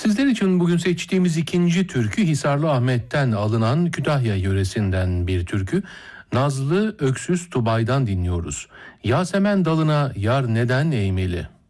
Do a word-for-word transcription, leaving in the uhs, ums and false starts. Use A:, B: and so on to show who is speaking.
A: Sizler için bugün seçtiğimiz ikinci türkü Hisarlı Ahmet'ten alınan Kütahya yöresinden bir türkü. Nazlı Öksüz Tubay'dan dinliyoruz. Yasemen dalına yar neden eğmeli?